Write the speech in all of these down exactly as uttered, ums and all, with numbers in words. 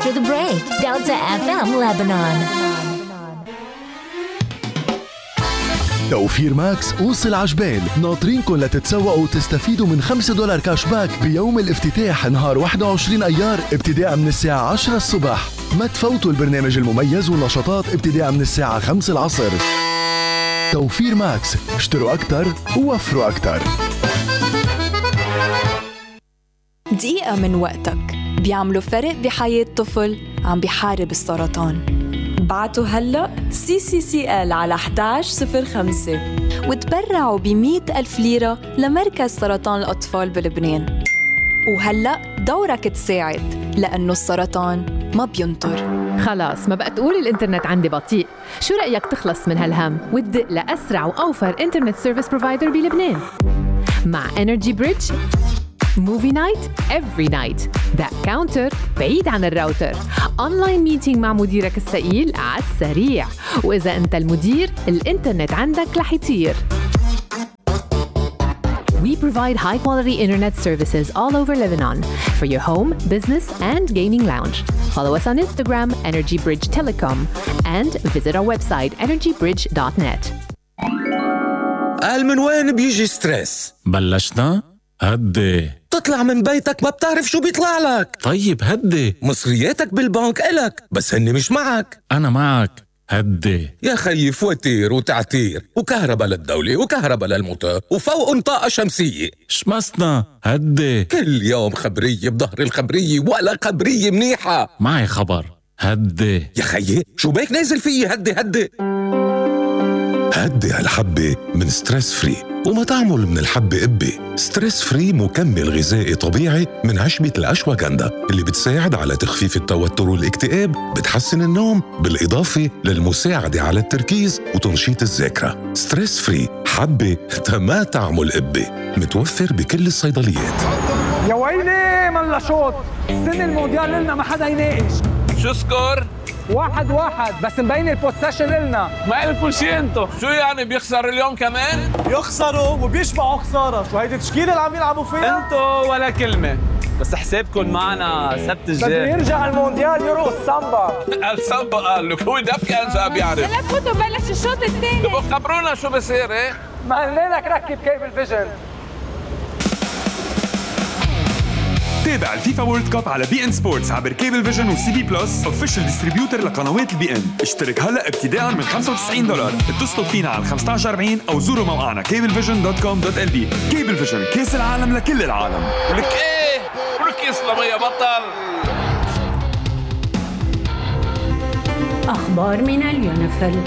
after the break. Delta إف إم Lebanon. توفير ماكس وصل عجبال، ناطرينكم لتتسوقوا وتستفيدوا من خمسة دولار كاش باك بيوم الافتتاح نهار واحد وعشرين أيار ابتداء من الساعة عشرة الصبح. ما تفوتوا البرنامج المميز والنشاطات ابتداء من الساعة خمسة العصر. توفير ماكس، اشتروا أكتر ووفروا أكتر. دقيقة من وقتك بيعملوا فرق بحياة طفل عم بيحارب السرطان. بعتوا هلأ سي سي سي إل على واحد واحد صفر خمسة وتبرعوا بمئة ألف ليرة لمركز سرطان الأطفال بلبنان. وهلأ دورك تساعد، لأنه السرطان ما بينطر. خلاص ما بقى تقول الانترنت عندي بطيء. شو رأيك تخلص من هالهم وتدق لأسرع وأوفر انترنت سيرفيس بروفايدر بلبنان؟ مع Energy Bridge موفي نايت every night. ده كاونتر بعيد عن الراوتر. اونلاين ميتينج مع مديرك الثقيل على السريع، واذا انت المدير الانترنت عندك رح يطير. We provide high quality internet services all over Lebanon for your home, business and gaming lounge. Follow us on Instagram Energy Bridge Telecom and visit our website energy bridge dot net. قال من وين بيجي ستريس؟ بلشنا؟ هدي. تطلع من بيتك ما بتعرف شو بيطلع لك. طيب هدي. مصرياتك بالبنك إلك بس هني مش معك. أنا معك. هدي. يا خيي فواتير وتعتير وكهرباء للدولة وكهرباء للموتور وفوق طاقة شمسية. شمسنا. هدي. كل يوم خبرية بظهر الخبرية ولا خبرية منيحة. معي خبر. هدي. يا خيي شو بيك نازل فيي؟ هدي هدي هدي هالحبة من ستريس فري، وما تعمل من الحبة قبة. ستريس فري مكمل غذائي طبيعي من عشبة الأشواغندا اللي بتساعد على تخفيف التوتر والاكتئاب، بتحسن النوم، بالإضافة للمساعدة على التركيز وتنشيط الذاكرة. ستريس فري حبة ما تعمل قبة، متوفر بكل الصيدليات. يا ويلي ملا شوط، السنة المونديال لنا ما حدا يناقش. شو سكور؟ واحد واحد، بس مبين البوستيشن لنا. ما قلتوا شي انتو؟ شو يعني بيخسر اليوم كمان؟ يخسروا وبيشبعوا خسارة، شو هيدي التشكيلة اللي عم يلعبوا فيها؟ انتو ولا كلمة، بس حسابكم معنا سبت الجاي. بده يرجع المونديال يرقص سامبا. السامبا قال لك هو دب كان بيعرف. لا تفوتوا بلش الشوط الثاني. تبقوا خبرونا شو بصير. ايه؟ ما قلنا لك ركب كيبل فيجن. تابع الفيفا وورلد كاب على بي ان سبورتس عبر كيبل فيجن وسي بي بلس اوفيشال ديستريبيوتر لقنوات البي ان. اشترك هلا ابتداء من خمسة وتسعين دولار. اتصلوا فينا على خمسة عشر أربعين او زوروا موقعنا كيبل فيجن دوت كوم دوت ال بي. كيبل فيجن، كاس العالم لكل العالم. ولك ايه؟ ولك يسلم يا بطل. اخبار من اليونفل.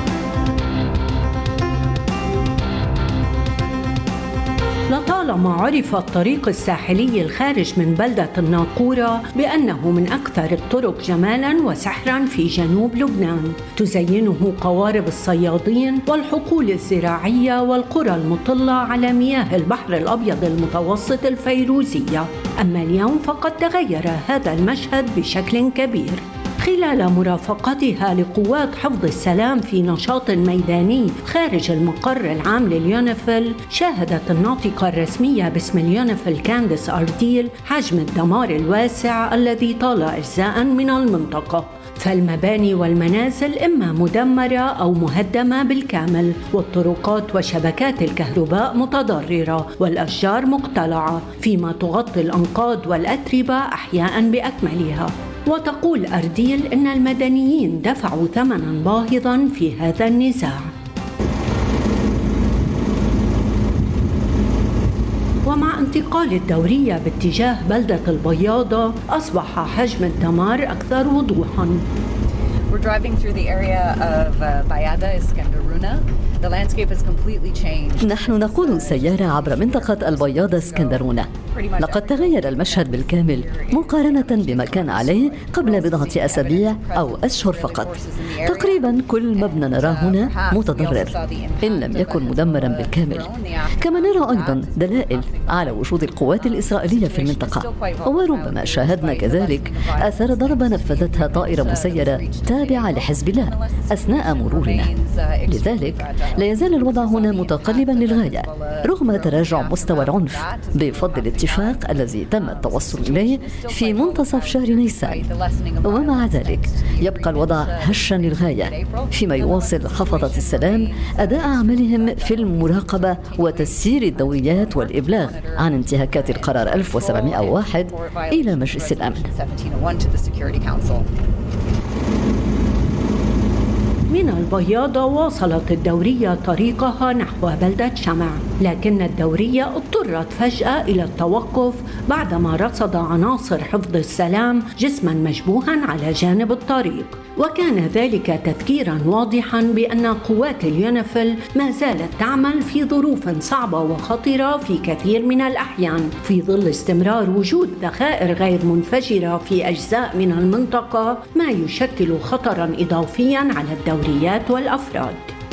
لطالما عرف الطريق الساحلي الخارج من بلدة الناقورة بأنه من أكثر الطرق جمالاً وسحراً في جنوب لبنان، تزينه قوارب الصيادين والحقول الزراعية والقرى المطلة على مياه البحر الأبيض المتوسط الفيروزية. أما اليوم فقد تغير هذا المشهد بشكل كبير. خلال مرافقتها لقوات حفظ السلام في نشاط ميداني خارج المقر العام لليونفل، شاهدت الناطقة الرسمية باسم اليونفل كانديس أرديل حجم الدمار الواسع الذي طال أجزاء من المنطقة. فالمباني والمنازل إما مدمرة أو مهدمة بالكامل، والطرقات وشبكات الكهرباء متضررة، والأشجار مقتلعة، فيما تغطي الأنقاض والأتربة أحياء بأكملها. وتقول أرديل إن المدنيين دفعوا ثمناً باهظاً في هذا النزاع. ومع انتقال الدورية باتجاه بلدة البياضة أصبح حجم الدمار أكثر وضوحاً. We're driving through the area of uh, Bayada Iskenderuna. The landscape has completely changed. نحن نقود السيارة عبر منطقة البياضة اسكندرونة. لقد تغير المشهد بالكامل مقارنة بما كان عليه قبل بضعة أسابيع أو أشهر فقط. تقريبا كل مبنى نراه هنا متضرر إن لم يكن مدمرا بالكامل. كما نرى أيضا دلائل على وجود القوات الإسرائيلية في المنطقة، وربما شاهدنا كذلك أثر ضربة نفذتها طائرة مسيرة تابعة لحزب الله أثناء مرورنا. لذلك لا يزال الوضع هنا متقلبا للغاية رغم تراجع مستوى العنف بفضل الاتفاق الذي تم التوصل إليه في منتصف شهر نيسان. ومع ذلك يبقى الوضع هشا للغاية فيما يواصل حفظة السلام أداء عملهم في المراقبة وتسيير الدوريات والإبلاغ عن انتهاكات القرار ألف وسبعمائة وواحد إلى مجلس الأمن. من البياضة واصلت الدورية طريقها نحو بلدة شمع، لكن الدورية اضطرت فجأة إلى التوقف بعدما رصد عناصر حفظ السلام جسما مشبوها على جانب الطريق، وكان ذلك تذكيرا واضحا بأن قوات اليونيفيل ما زالت تعمل في ظروف صعبة وخطرة في كثير من الأحيان في ظل استمرار وجود ذخائر غير منفجرة في أجزاء من المنطقة، ما يشكل خطرا إضافيا على الدورية والأفراد.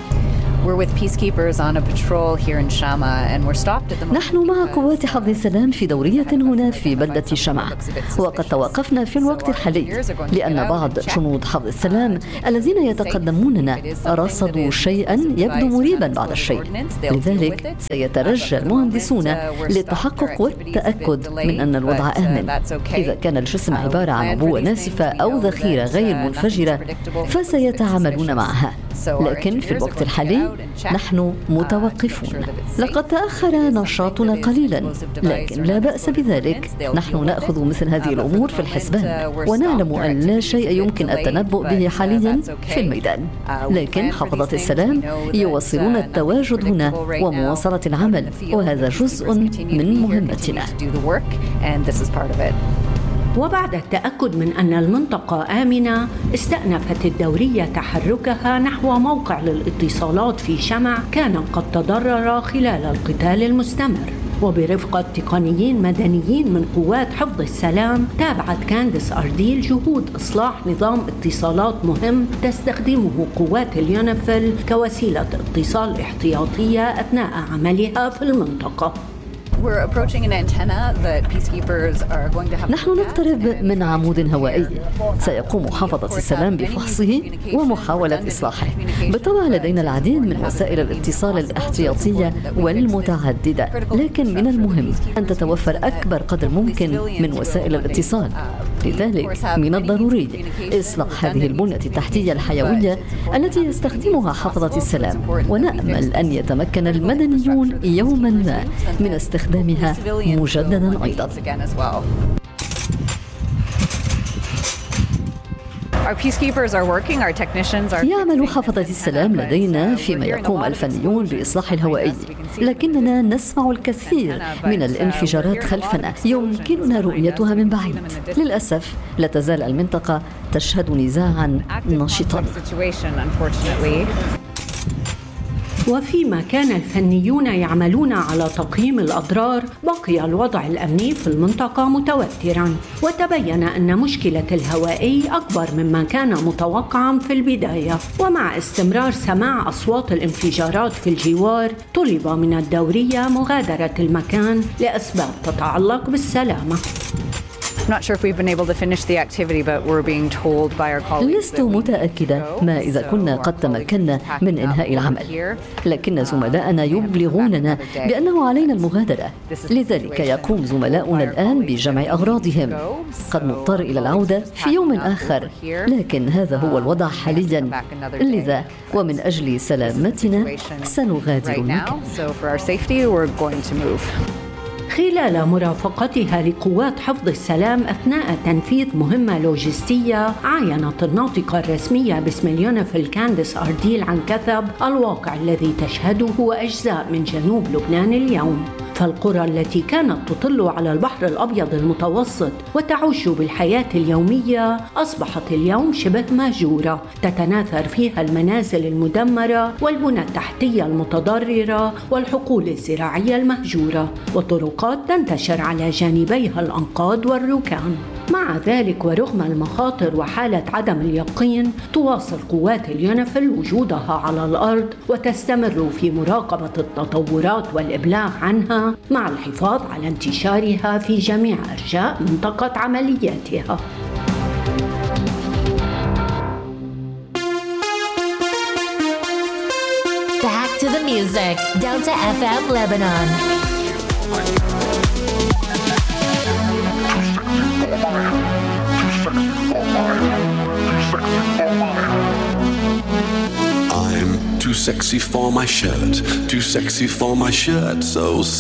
نحن مع قوات حفظ السلام في دورية هنا في بلدة شمع، وقد توقفنا في الوقت الحالي لأن بعض جنود حفظ السلام الذين يتقدموننا رصدوا شيئا يبدو مريبا بعض الشيء، لذلك سيترجى المهندسون للتحقق والتأكد من أن الوضع آمن. إذا كان الجسم عبارة عن عبوة ناسفة أو ذخيرة غير منفجرة فسيتعاملون معها، لكن في الوقت الحالي نحن متوقفون. لقد تأخر نشاطنا قليلا لكن لا بأس بذلك، نحن نأخذ مثل هذه الأمور في الحسبان ونعلم أن لا شيء يمكن التنبؤ به حاليا في الميدان، لكن حفظة السلام يواصلون التواجد هنا ومواصلة العمل، وهذا جزء من مهمتنا. وبعد التأكد من أن المنطقة آمنة استأنفت الدورية تحركها نحو موقع للاتصالات في شمع كان قد تضرر خلال القتال المستمر، وبرفقة تقنيين مدنيين من قوات حفظ السلام تابعت كانديس أرديل جهود إصلاح نظام اتصالات مهم تستخدمه قوات اليونيفيل كوسيلة اتصال احتياطية أثناء عملها في المنطقة. نحن نقترب من عمود هوائي سيقوم حفظة السلام بفحصه ومحاولة إصلاحه. بالطبع لدينا العديد من وسائل الاتصال الاحتياطية والمتعددة، لكن من المهم أن تتوفر أكبر قدر ممكن من وسائل الاتصال، لذلك من الضروري إصلاح هذه البنية التحتية الحيوية التي يستخدمها حفظة السلام، ونأمل أن يتمكن المدنيون يوما ما من استخدامها مجددا أيضا. يعمل حفظة السلام لدينا فيما يقوم الفنيون بإصلاح الهوائي، لكننا نسمع الكثير من الانفجارات خلفنا يمكننا رؤيتها من بعيد. للأسف لا تزال المنطقة تشهد نزاعا نشطا. وفيما كان الفنيون يعملون على تقييم الأضرار، بقي الوضع الأمني في المنطقة متوتراً، وتبين أن مشكلة الهوائي أكبر مما كان متوقعاً في البداية. ومع استمرار سماع أصوات الانفجارات في الجوار، طلب من الدورية مغادرة المكان لأسباب تتعلق بالسلامة. لست متأكدة ما إذا كنا قد تمكنا من إنهاء العمل، لكن زملائنا يبلغوننا بأنه علينا المغادرة، لذلك يقوم زملاؤنا الآن بجمع أغراضهم. قد نضطر إلى العودة في يوم آخر، لكن هذا هو الوضع حاليا، لذا ومن أجل سلامتنا سنغادر المكان. خلال مرافقتها لقوات حفظ السلام أثناء تنفيذ مهمة لوجستية، عاينت الناطقة الرسمية باسم اليونيفيل كانديس أرديل عن كثب الواقع الذي تشهده أجزاء من جنوب لبنان اليوم. فالقرى التي كانت تطل على البحر الأبيض المتوسط وتعيش بالحياة اليومية أصبحت اليوم شبه مهجورة، تتناثر فيها المنازل المدمرة والبنى التحتية المتضررة والحقول الزراعية المهجورة، وطرقات تنتشر على جانبيها الأنقاض والركام. مع ذلك ورغم المخاطر وحالة عدم اليقين، تواصل قوات اليونيفيل وجودها على الأرض وتستمر في مراقبة التطورات والإبلاغ عنها مع الحفاظ على انتشارها في جميع أرجاء منطقة عملياتها. Back music. Delta F M Lebanon. I'm too sexy for my shirt, too sexy for my shirt, so